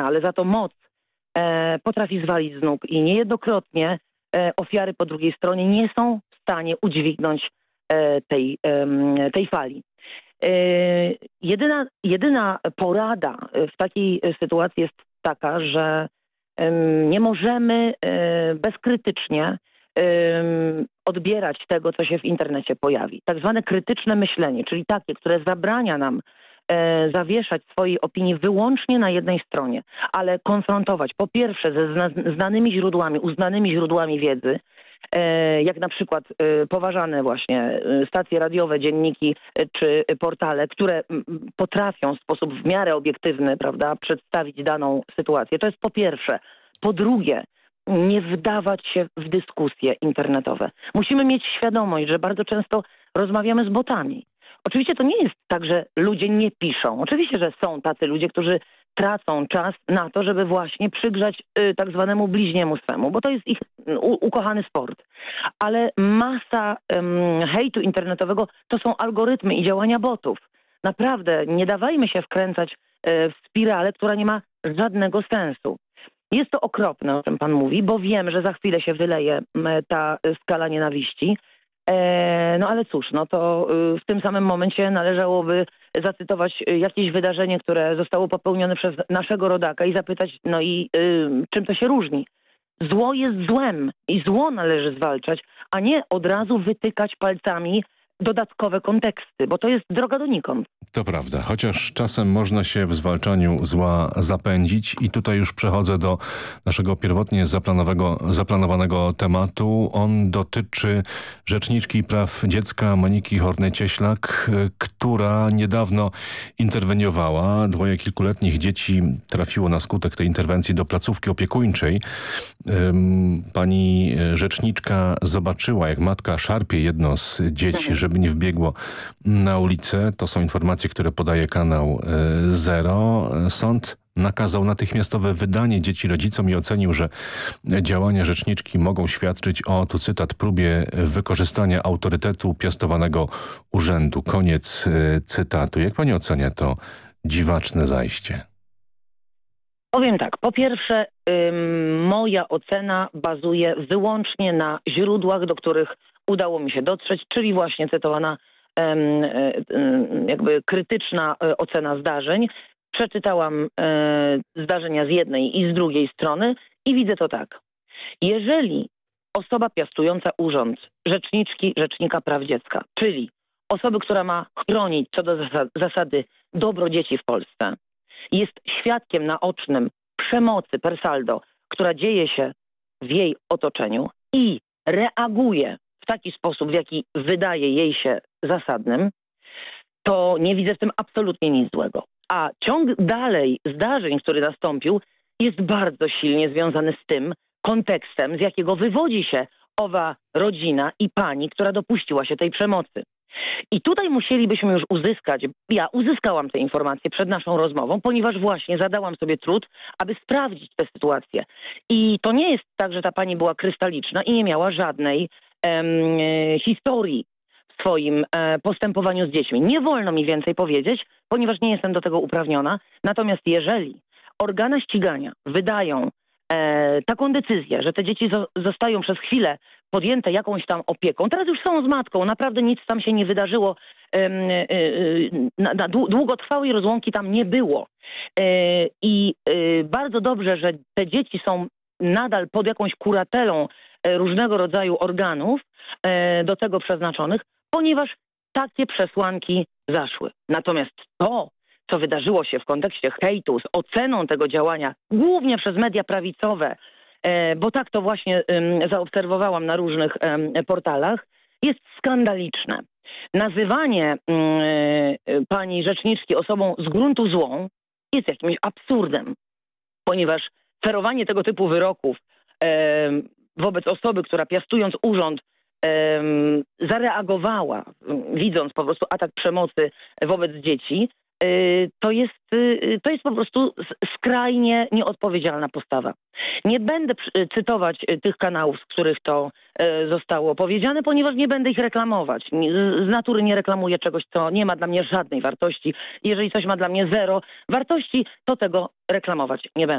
ale za to moc potrafi zwalić z nóg i niejednokrotnie ofiary po drugiej stronie nie są w stanie udźwignąć tej fali. Jedyna porada w takiej sytuacji jest taka, że nie możemy bezkrytycznie odbierać tego, co się w internecie pojawi. Tak zwane krytyczne myślenie, czyli takie, które zabrania nam zawieszać swojej opinii wyłącznie na jednej stronie, ale konfrontować po pierwsze ze znanymi źródłami, uznanymi źródłami wiedzy, jak na przykład poważane właśnie stacje radiowe, dzienniki czy portale, które potrafią w sposób w miarę obiektywny, prawda, przedstawić daną sytuację. To jest po pierwsze. Po drugie, nie wdawać się w dyskusje internetowe. Musimy mieć świadomość, że bardzo często rozmawiamy z botami. Oczywiście to nie jest tak, że ludzie nie piszą. Oczywiście, że są tacy ludzie, którzy tracą czas na to, żeby właśnie przygrzać tak zwanemu bliźniemu swemu, bo to jest ich ukochany sport. Ale masa hejtu internetowego to są algorytmy i działania botów. Naprawdę nie dawajmy się wkręcać w spiralę, która nie ma żadnego sensu. Jest to okropne, o czym pan mówi, bo wiem, że za chwilę się wyleje ta skala nienawiści. No ale cóż, no to w tym samym momencie należałoby zacytować jakieś wydarzenie, które zostało popełnione przez naszego rodaka i zapytać, no i czym to się różni. Zło jest złem i zło należy zwalczać, a nie od razu wytykać palcami dodatkowe konteksty, bo to jest droga donikąd. To prawda, chociaż czasem można się w zwalczaniu zła zapędzić i tutaj już przechodzę do naszego pierwotnie zaplanowanego tematu. On dotyczy rzeczniczki praw dziecka Moniki Horny-Cieślak, która niedawno interweniowała. Dwoje kilkuletnich dzieci trafiło na skutek tej interwencji do placówki opiekuńczej. Pani rzeczniczka zobaczyła, jak matka szarpie jedno z dzieci, żeby nie wbiegło na ulicę. To są informacje, które podaje kanał Zero. Sąd nakazał natychmiastowe wydanie dzieci rodzicom i ocenił, że działania rzeczniczki mogą świadczyć o, tu cytat, próbie wykorzystania autorytetu piastowanego urzędu. Koniec cytatu. Jak pani ocenia to dziwaczne zajście? Powiem tak, po pierwsze moja ocena bazuje wyłącznie na źródłach, do których udało mi się dotrzeć, czyli właśnie cytowana jakby krytyczna ocena zdarzeń. Przeczytałam zdarzenia z jednej i z drugiej strony i widzę to tak. Jeżeli osoba piastująca urząd rzecznika praw dziecka, czyli osoby, która ma chronić co do zasady dobro dzieci w Polsce, jest świadkiem naocznym przemocy per saldo, która dzieje się w jej otoczeniu i reaguje w taki sposób, w jaki wydaje jej się zasadnym, to nie widzę w tym absolutnie nic złego. A ciąg dalej zdarzeń, który nastąpił, jest bardzo silnie związany z tym kontekstem, z jakiego wywodzi się owa rodzina i pani, która dopuściła się tej przemocy. I tutaj musielibyśmy już uzyskać, ja uzyskałam te informacje przed naszą rozmową, ponieważ właśnie zadałam sobie trud, aby sprawdzić tę sytuację. I to nie jest tak, że ta pani była krystaliczna i nie miała żadnej historii w swoim postępowaniu z dziećmi. Nie wolno mi więcej powiedzieć, ponieważ nie jestem do tego uprawniona. Natomiast jeżeli organy ścigania wydają taką decyzję, że te dzieci zostają przez chwilę podjęte jakąś tam opieką, teraz już są z matką, naprawdę nic tam się nie wydarzyło, długotrwałej rozłąki tam nie było. I bardzo dobrze, że te dzieci są nadal pod jakąś kuratelą różnego rodzaju organów do tego przeznaczonych, ponieważ takie przesłanki zaszły. Natomiast to, co wydarzyło się w kontekście hejtu z oceną tego działania, głównie przez media prawicowe, bo tak to właśnie zaobserwowałam na różnych portalach, jest skandaliczne. Nazywanie pani rzeczniczki osobą z gruntu złą jest jakimś absurdem, ponieważ ferowanie tego typu wyroków wobec osoby, która piastując urząd zareagowała, widząc po prostu atak przemocy wobec dzieci, to jest po prostu skrajnie nieodpowiedzialna postawa. Nie będę cytować tych kanałów, z których to zostało powiedziane, ponieważ nie będę ich reklamować. Z natury nie reklamuję czegoś, co nie ma dla mnie żadnej wartości. Jeżeli coś ma dla mnie zero wartości, to tego reklamować nie będę.